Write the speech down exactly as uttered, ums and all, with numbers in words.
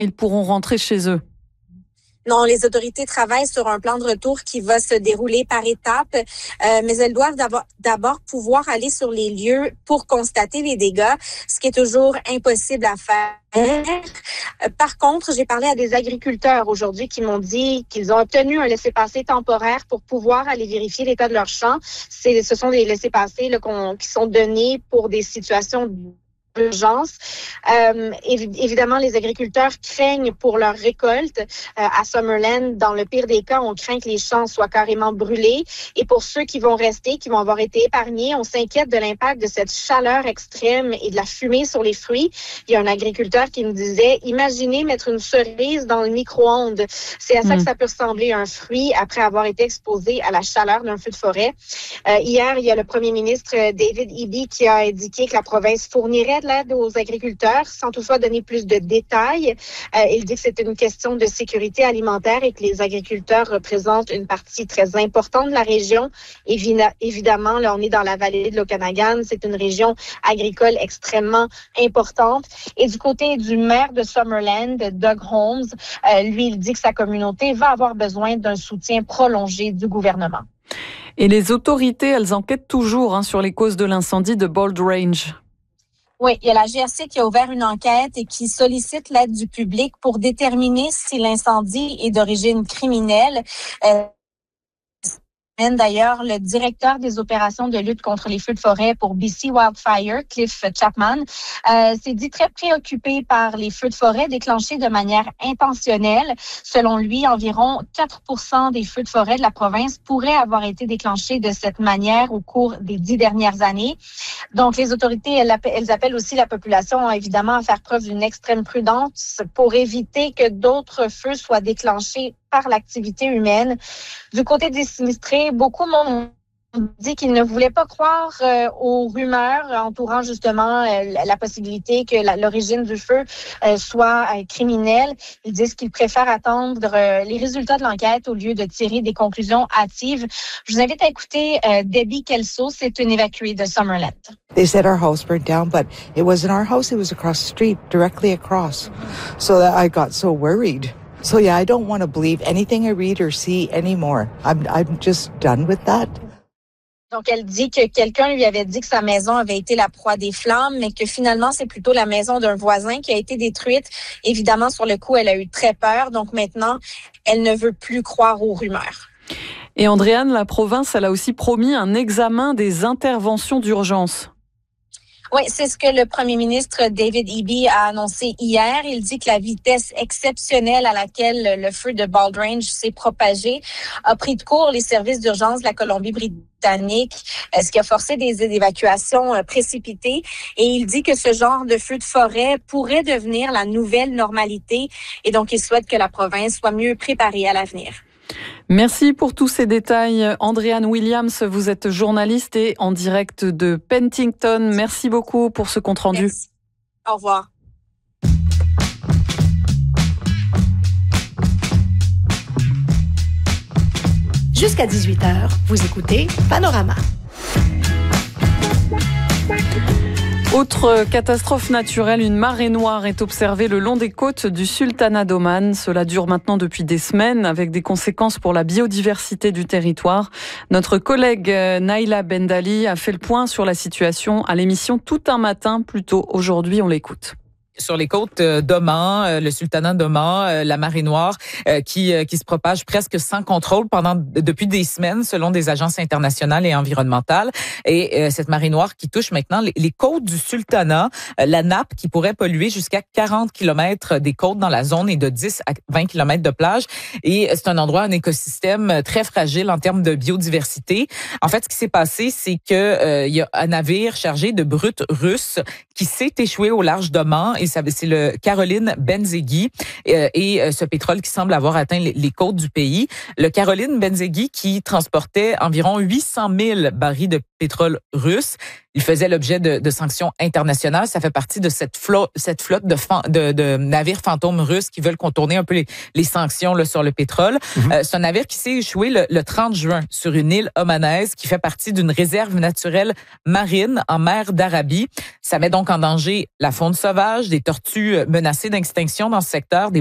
ils pourront rentrer chez eux. Non, les autorités travaillent sur un plan de retour qui va se dérouler par étapes, euh, mais elles doivent d'abord, d'abord pouvoir aller sur les lieux pour constater les dégâts, ce qui est toujours impossible à faire. Par contre, j'ai parlé à des agriculteurs aujourd'hui qui m'ont dit qu'ils ont obtenu un laissez-passer temporaire pour pouvoir aller vérifier l'état de leurs champs. C'est, ce sont des laissez-passer là, qu'on, qui sont donnés pour des situations d'urgence. Euh, évidemment, les agriculteurs craignent pour leur récolte. Euh, à Summerland, dans le pire des cas, on craint que les champs soient carrément brûlés. Et pour ceux qui vont rester, qui vont avoir été épargnés, on s'inquiète de l'impact de cette chaleur extrême et de la fumée sur les fruits. Il y a un agriculteur qui me disait, imaginez mettre une cerise dans le micro-ondes. C'est à ça mmh. que ça peut ressembler, un fruit, après avoir été exposé à la chaleur d'un feu de forêt. Euh, hier, il y a le premier ministre David Eby qui a indiqué que la province fournirait de l'aide aux agriculteurs, sans toutefois donner plus de détails. Euh, il dit que c'est une question de sécurité alimentaire et que les agriculteurs représentent une partie très importante de la région. Évi- évidemment, là, on est dans la vallée de l'Okanagan. C'est une région agricole extrêmement importante. Et du côté du maire de Summerland, Doug Holmes, euh, lui, il dit que sa communauté va avoir besoin d'un soutien prolongé du gouvernement. Et les autorités, elles enquêtent toujours hein, sur les causes de l'incendie de Bold Range. Oui, il y a la G R C qui a ouvert une enquête et qui sollicite l'aide du public pour déterminer si l'incendie est d'origine criminelle. Euh, D'ailleurs, le directeur des opérations de lutte contre les feux de forêt pour B C Wildfire, Cliff Chapman, euh, s'est dit très préoccupé par les feux de forêt déclenchés de manière intentionnelle. Selon lui, environ quatre pour cent des feux de forêt de la province pourraient avoir été déclenchés de cette manière au cours des dix dernières années. Donc, les autorités, elles, elles appellent aussi la population, évidemment, à faire preuve d'une extrême prudence pour éviter que d'autres feux soient déclenchés par l'activité humaine. Du côté des sinistrés, beaucoup m'ont dit qu'ils ne voulaient pas croire euh, aux rumeurs entourant justement euh, la possibilité que la, l'origine du feu euh, soit euh, criminelle. Ils disent qu'ils préfèrent attendre euh, les résultats de l'enquête au lieu de tirer des conclusions hâtives. Je vous invite à écouter euh, Debbie Kelso, c'est une évacuée de Summerland. They said our house burnt down, but it wasn't our house, it was across the street, directly across. So that I got so worried. So yeah, I don't want to believe anything I read or see anymore. I'm I'm just done with that. Donc, elle dit que quelqu'un lui avait dit que sa maison avait été la proie des flammes, mais que finalement, c'est plutôt la maison d'un voisin qui a été détruite. Évidemment, sur le coup, elle a eu très peur. Donc maintenant, elle ne veut plus croire aux rumeurs. Et Andréane, la province, elle a aussi promis un examen des interventions d'urgence. Oui, c'est ce que le premier ministre David Eby a annoncé hier. Il dit que la vitesse exceptionnelle à laquelle le feu de Bold Range s'est propagé a pris de court les services d'urgence de la Colombie-Britannique, ce qui a forcé des évacuations précipitées. Et il dit que ce genre de feu de forêt pourrait devenir la nouvelle normalité. Et donc, il souhaite que la province soit mieux préparée à l'avenir. Merci pour tous ces détails. Andréane Williams, vous êtes journaliste et en direct de Penticton. Merci beaucoup pour ce compte-rendu. Merci. Au revoir. Jusqu'à dix-huit heures, vous écoutez Panorama. Autre catastrophe naturelle, une marée noire est observée le long des côtes du Sultanat d'Oman. Cela dure maintenant depuis des semaines avec des conséquences pour la biodiversité du territoire. Notre collègue Naïla Bendali a fait le point sur la situation à l'émission Tout un matin plus tôt aujourd'hui. On l'écoute. Sur les côtes d'Oman, le sultanat d'Oman, la marée noire qui qui se propage presque sans contrôle pendant depuis des semaines selon des agences internationales et environnementales. Et cette marée noire qui touche maintenant les, les côtes du sultanat, la nappe qui pourrait polluer jusqu'à quarante kilomètres des côtes dans la zone et de dix à vingt kilomètres de plage. Et c'est un endroit, un écosystème très fragile en termes de biodiversité. En fait, ce qui s'est passé, c'est que euh, il y a un navire chargé de brut russe qui s'est échoué au large d'Oman. Et ça, c'est le Caroline Benzeghi euh, et euh, ce pétrole qui semble avoir atteint les, les côtes du pays. Le Caroline Benzeghi qui transportait environ huit cent mille barils de pétrole russe il faisait l'objet de, de sanctions internationales. Ça fait partie de cette flotte, cette flotte de, fan, de, de navires fantômes russes qui veulent contourner un peu les, les sanctions là, sur le pétrole. Mm-hmm. Euh, c'est un navire qui s'est échoué le, le trente juin sur une île omanaise qui fait partie d'une réserve naturelle marine en mer d'Arabie. Ça met donc en danger la faune sauvage, des tortues menacées d'extinction dans ce secteur, des